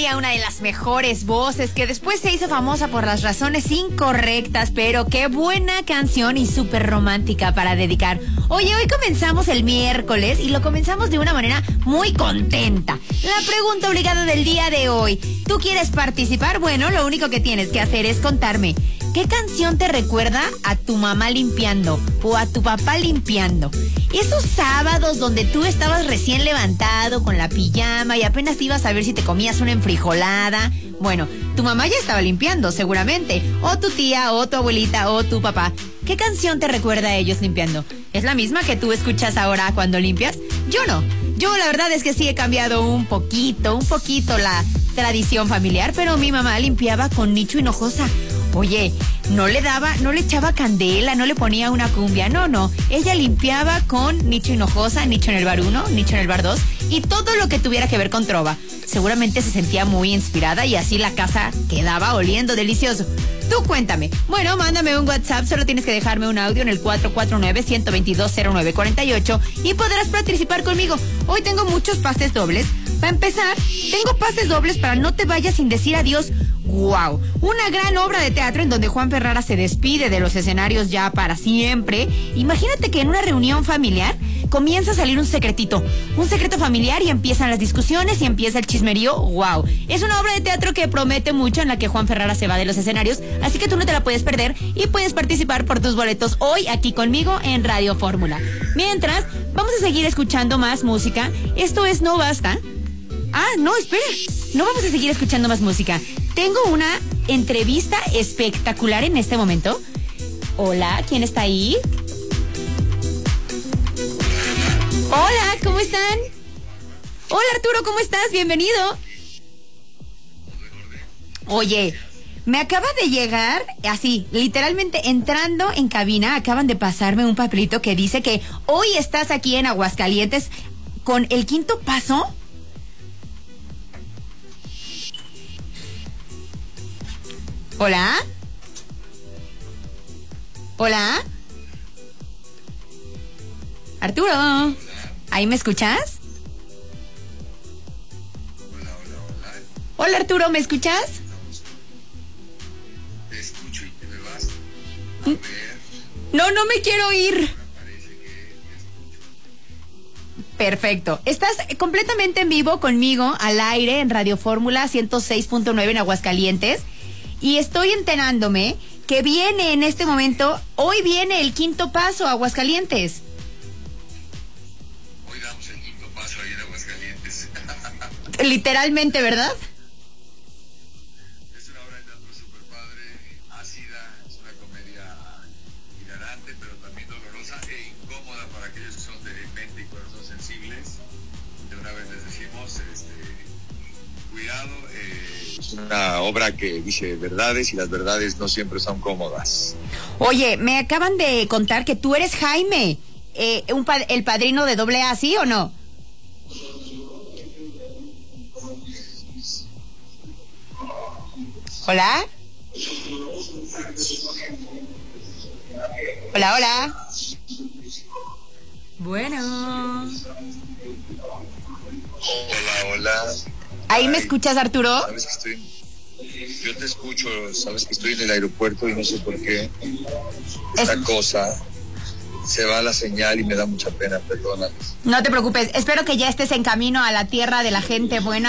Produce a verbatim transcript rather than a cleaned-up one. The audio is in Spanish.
tenía una de las mejores voces que después se hizo famosa por las razones incorrectas, pero qué buena canción y súper romántica para dedicar. Oye, hoy comenzamos el miércoles y lo comenzamos de una manera muy contenta. La pregunta obligada del día de hoy: ¿tú quieres participar? Bueno, lo único que tienes que hacer es contarme ¿qué canción te recuerda a tu mamá limpiando o a tu papá limpiando? Esos sábados donde tú estabas recién levantado con la pijama y apenas te ibas a ver si te comías una enfrijolada. Bueno, tu mamá ya estaba limpiando seguramente, o tu tía, o tu abuelita, o tu papá. ¿Qué canción te recuerda a ellos limpiando? ¿Es la misma que tú escuchas ahora cuando limpias? Yo no. Yo la verdad es que sí he cambiado un poquito, un poquito la tradición familiar, pero mi mamá limpiaba con Nicho Hinojosa. Oye, no le daba, no le echaba candela, no le ponía una cumbia, no, no. Ella limpiaba con Nicho Hinojosa, Nicho en el bar uno, Nicho en el bar dos y todo lo que tuviera que ver con trova. Seguramente se sentía muy inspirada y así la casa quedaba oliendo delicioso. Tú cuéntame. Bueno, mándame un WhatsApp, solo tienes que dejarme un audio en el cuatro cuatro nueve, uno dos dos, cero nueve cuatro ocho y podrás participar conmigo. Hoy tengo muchos pases dobles. Para empezar, tengo pases dobles para No te vayas sin decir adiós. ¡Wow! Una gran obra de teatro en donde Juan Ferrara se despide de los escenarios ya para siempre. Imagínate que en una reunión familiar comienza a salir un secretito, un secreto familiar y empiezan las discusiones y empieza el chismerío. ¡Wow! Es una obra de teatro que promete mucho, en la que Juan Ferrara se va de los escenarios, así que tú no te la puedes perder y puedes participar por tus boletos hoy aquí conmigo en Radio Fórmula. Mientras, vamos a seguir escuchando más música. Esto es No Basta. Ah, no, espera. No vamos a seguir escuchando más música. Tengo una entrevista espectacular en este momento. Hola, ¿quién está ahí? Hola, ¿cómo están? Hola, Arturo, ¿cómo estás? Bienvenido. Oye, me acaba de llegar, así, literalmente entrando en cabina, acaban de pasarme un papelito que dice que hoy estás aquí en Aguascalientes con el quinto paso. Hola. Hola. Arturo. Hola. ¿Ahí me escuchas? Hola, hola, hola. Hola, Arturo, ¿me escuchas? Te escucho y te me vas. A ver. No, no me quiero ir. Parece que te escucho. Perfecto. Estás completamente en vivo conmigo al aire en Radio Fórmula ciento seis punto nueve en Aguascalientes. Y estoy enterándome que viene en este momento, hoy viene el quinto paso a Aguascalientes. Hoy damos el quinto paso ahí en Aguascalientes. Literalmente, ¿verdad? Es una obra de teatro súper padre, ácida, es una comedia hilarante, pero también dolorosa e incómoda para aquellos que son de mente y corazón sensibles. De una vez les decimos, este, cuidado, eh, es una obra que dice verdades y las verdades no siempre son cómodas. Oye, me acaban de contar que tú eres Jaime, eh, un pa- el padrino de doble A, ¿sí o no? Hola. Hola, hola. Bueno. Hola, hola. ¿Ahí me escuchas, Arturo? Sabes que estoy, yo te escucho, sabes que estoy en el aeropuerto y no sé por qué esta Es- cosa se va la señal y me da mucha pena, perdóname. No te preocupes, espero que ya estés en camino a la tierra de la gente buena.